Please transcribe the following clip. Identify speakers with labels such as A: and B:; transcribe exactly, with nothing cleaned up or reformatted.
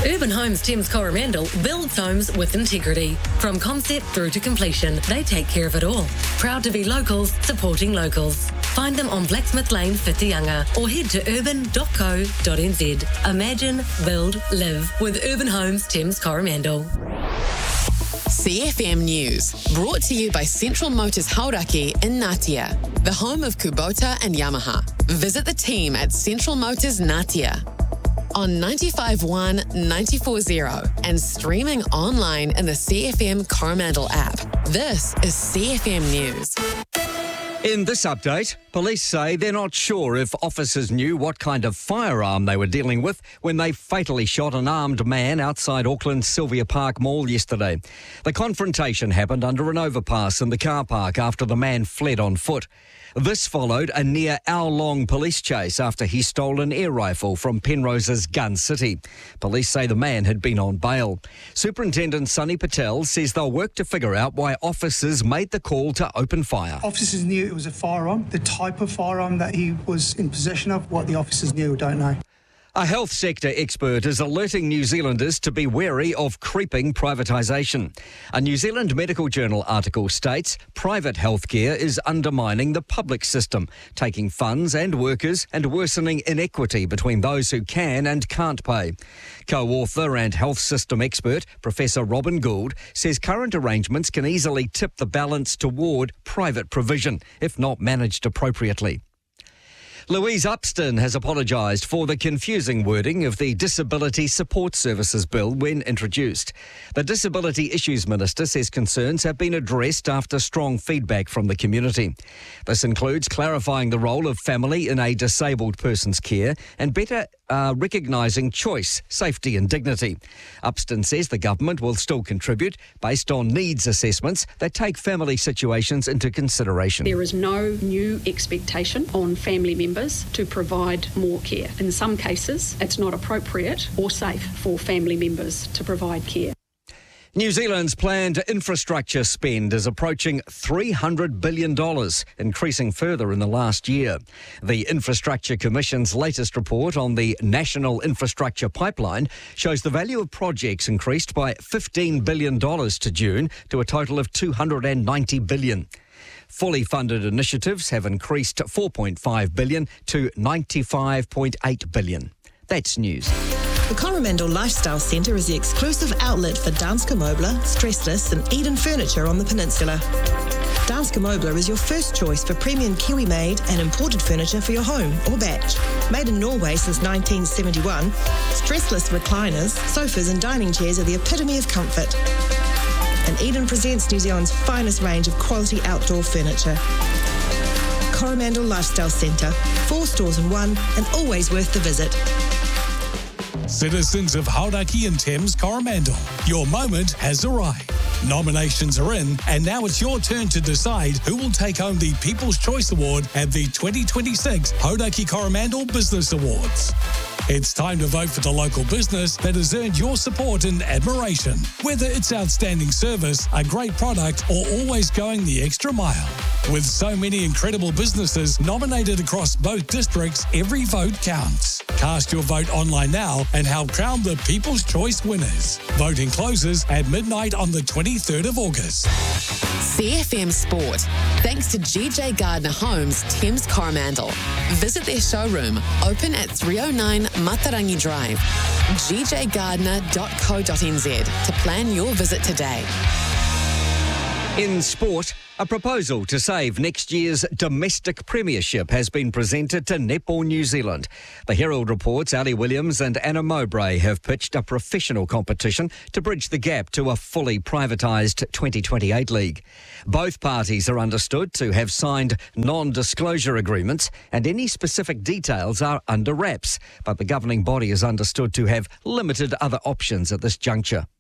A: Urban Homes Thames Coromandel builds homes with integrity. From concept through to completion, they take care of it all. Proud to be locals, supporting locals. Find them on Blacksmith Lane, Whitianga, or head to urban dot co dot n z. Imagine, build, live with Urban Homes Thames Coromandel.
B: C F M News, brought to you by Central Motors Hauraki in Ngatea, the home of Kubota and Yamaha. Visit the team at Central Motors Ngatea on ninety-five point one, ninety-four point zero and streaming online in the C F M Coromandel app. This is C F M News.
C: In this update, police say they're not sure if officers knew what kind of firearm they were dealing with when they fatally shot an armed man outside Auckland's Sylvia Park Mall yesterday. The confrontation happened under an overpass in the car park after the man fled on foot. This followed a near hour-long police chase after he stole an air rifle from Penrose's Gun City. Police say the man had been on bail. Superintendent Sunny Patel says they'll work to figure out why officers made the call to open fire.
D: Officers knew it was a firearm. The type of firearm that he was in possession of, what the officers knew, we don't know.
C: A health sector expert is alerting New Zealanders to be wary of creeping privatisation. A New Zealand Medical Journal article states private healthcare is undermining the public system, taking funds and workers and worsening inequity between those who can and can't pay. Co-author and health system expert Professor Robin Gould says current arrangements can easily tip the balance toward private provision, if not managed appropriately. Louise Upston has apologised for the confusing wording of the Disability Support Services Bill when introduced. The Disability Issues Minister says concerns have been addressed after strong feedback from the community. This includes clarifying the role of family in a disabled person's care and better uh, recognising choice, safety and dignity. Upston says the government will still contribute based on needs assessments that take family situations into consideration.
E: There is no new expectation on family members to provide more care. In some cases, it's not appropriate or safe for family members to provide care.
C: New Zealand's planned infrastructure spend is approaching three hundred billion dollars, increasing further in the last year. The Infrastructure Commission's latest report on the National Infrastructure Pipeline shows the value of projects increased by fifteen billion dollars to June to a total of two hundred ninety billion dollars. Fully funded initiatives have increased four point five billion dollars to ninety-five point eight billion dollars. That's news.
F: The Coromandel Lifestyle Centre is the exclusive outlet for Danske Møbler, Stressless and Eden Furniture on the peninsula. Danske Møbler is your first choice for premium Kiwi-made and imported furniture for your home or batch. Made in Norway since nineteen seventy-one, stressless recliners, sofas and dining chairs are the epitome of comfort. And Eden presents New Zealand's finest range of quality outdoor furniture. Coromandel Lifestyle Centre, four stores in one and always worth the visit.
G: Citizens of Hauraki and Thames Coromandel, your moment has arrived. Nominations are in, and now it's your turn to decide who will take home the People's Choice Award at the twenty twenty-six Hauraki Coromandel Business Awards. It's time to vote for the local business that has earned your support and admiration, whether it's outstanding service, a great product, or always going the extra mile. With so many incredible businesses nominated across both districts, every vote counts. Cast your vote online now and help crown the People's Choice winners. Voting closes at midnight on the twenty-third of August.
B: C F M Sport, thanks to G J Gardner Homes, Thames Coromandel. Visit their showroom, open at three oh nine Matarangi Drive, g j gardner dot co dot n z to plan your visit today.
C: In sport, a proposal to save next year's domestic premiership has been presented to Netball New Zealand. The Herald reports Ali Williams and Anna Mowbray have pitched a professional competition to bridge the gap to a fully privatised twenty twenty-eight league. Both parties are understood to have signed non-disclosure agreements and any specific details are under wraps, but the governing body is understood to have limited other options at this juncture.